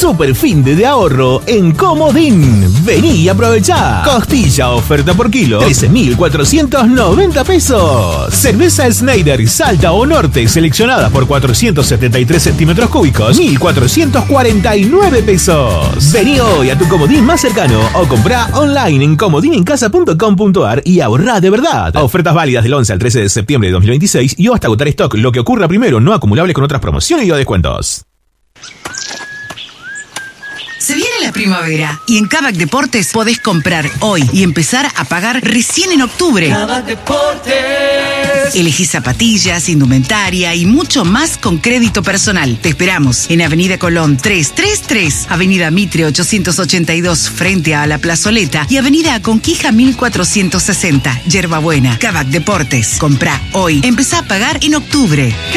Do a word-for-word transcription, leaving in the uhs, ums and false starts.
super fin de ahorro en Comodín. Vení y aprovechá. Costilla oferta por kilo, trece mil cuatrocientos noventa pesos. Cerveza Schneider Salta o Norte seleccionada por cuatrocientos setenta y tres centímetros cúbicos, mil cuatrocientos cuarenta y nueve pesos. Vení hoy a tu Comodín más cercano o comprá online en comodinencasa punto com punto ar y ahorrá de verdad. Ofertas válidas del once al trece de septiembre de dos mil veintiséis y o hasta agotar stock. Lo que ocurra primero, no acumulables con otras promociones y o descuentos. Se viene la primavera y en Kavak Deportes podés comprar hoy y empezar a pagar recién en octubre. Kavak Deportes. Elegí zapatillas, indumentaria y mucho más con crédito personal. Te esperamos en Avenida Colón trescientos treinta y tres, Avenida Mitre ochocientos ochenta y dos frente a la Plazoleta y Avenida Conquija mil cuatrocientos sesenta, Yerbabuena. Kavak Deportes. Comprá hoy. Empezá a pagar en octubre.